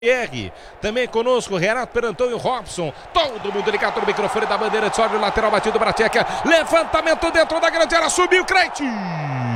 R. Também conosco, Renato Perantão e o Robson. Todo mundo ligado no microfone da bandeira de sódio, lateral batido para a Tcheca. Levantamento dentro da grande área, subiu Crente.